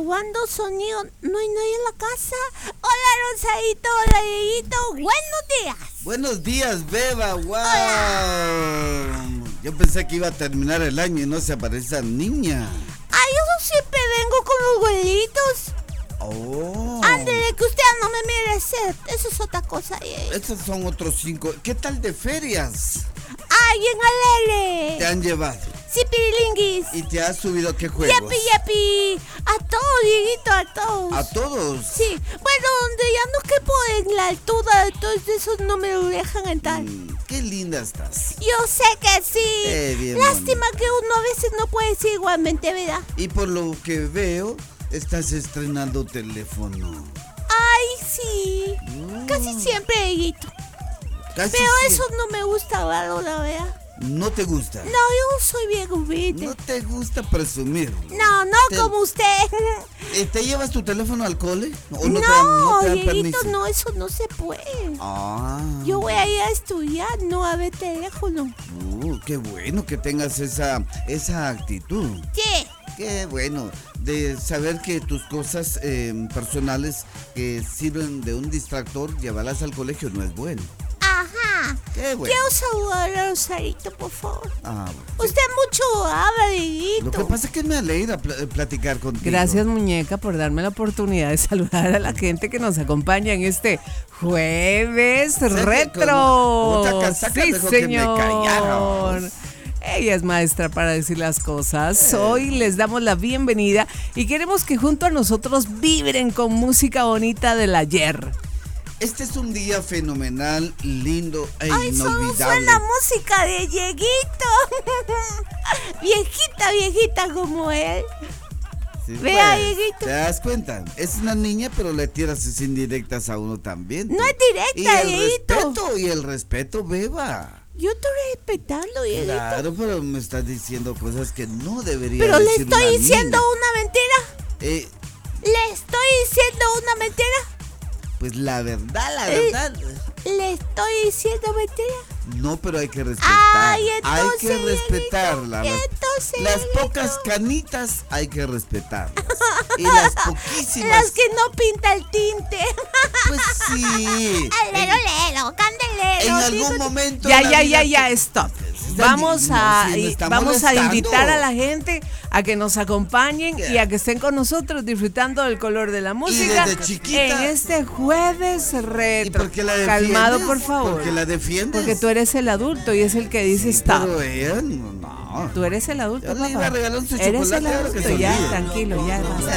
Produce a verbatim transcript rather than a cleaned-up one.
Probando sonido, no hay nadie en la casa. Hola Rosadito, hola Dieguito, buenos días. Buenos días, Beba, wow. Hola. Yo pensé que iba a terminar el año y no se aparece esa niña. Ay, yo siempre vengo con los abuelitos. Oh. Ándele, que usted no me mire hacer, eso es otra cosa. Estos son otros cinco. ¿Qué tal de ferias? Ay, en alegre. Te han llevado. Sí, pirilinguis. ¿Y te has subido a qué juegos? Yepi, yepi. A todos, Dieguito, a todos. ¿A todos? Sí. Bueno, donde ya no quepo en la altura, entonces esos no me lo dejan entrar. Mm, qué linda estás. Yo sé que sí. Eh, bien Lástima bonita. que uno a veces no puede decir igualmente, ¿verdad? Y por lo que veo, estás estrenando teléfono. Ay, sí. Mm. Casi siempre, Dieguito. Casi Pero siempre. eso no me gusta, ¿verdad? La verdad. ¿No te gusta? No, yo soy bien humilde. No te gusta presumir. No, no Te- como usted. Eh, ¿Te llevas tu teléfono al cole? ¿O No, no, te dan, no te dan Dieguito, permiso? no, eso no se puede. Ah. Yo voy a ir a estudiar, no a ver teléfono. Uh, qué bueno que tengas esa, esa actitud. ¿Qué? Qué bueno de saber que tus cosas eh, personales que sirven de un distractor, llevarlas al colegio no es bueno. Ajá. Qué bueno. Quiero saludar a Rosarito, por favor. Ah, bueno. Usted mucho habla, Dieguito. Lo que pasa es que me alegra pl- platicar contigo. Gracias, muñeca, por darme la oportunidad de saludar a la gente que nos acompaña en este jueves Sé que retro. como- como está casaca, Sí, dejó que me señor. callara. Ella es maestra para decir las cosas. Hoy les damos la bienvenida y queremos que junto a nosotros vibren con música bonita del ayer. Este es un día fenomenal, lindo e Ay, solo inolvidable. suena música de Dieguito. Viejita, viejita como él. Sí, Vea, pues, Dieguito. ¿te das cuenta? Es una niña, pero le tiras sus indirectas a uno también. No es Y directa, el Dieguito. respeto, y el respeto, Beba. Yo estoy respetando, Dieguito. Claro, pero me estás diciendo cosas que no debería Pero le decir estoy una diciendo niña. una mentira. Eh, Le estoy diciendo una mentira. pues la verdad, la Eh, verdad. Le estoy diciendo mentira. No, pero hay que respetar. Ay, hay entonces, que respetarla. Dieguito, entonces, Las Dieguito. pocas canitas hay que respetarlas. Y las poquísimas. Las que no pinta el tinte. Pues sí. Alero, lero, candelero. En algún digo- momento. Ya, la ya, vida ya, te- ya, stop. Está- Vamos no, a, sí, me y- está vamos a molestando. invitar a la gente a que nos acompañen Yeah. y a que estén con nosotros disfrutando del color de la música desde chiquita- en este jueves ¿Y retro. por qué la defiendes? Calmado, por favor. ¿Por qué la defiendes? Porque tú eres el adulto y es el que dice stop. Pero ella, no. Tú eres el adulto, Yo le iba papá. a regalar su Eres chocolate, el ahora que adulto, se ya, olvide. tranquilo, ya basta.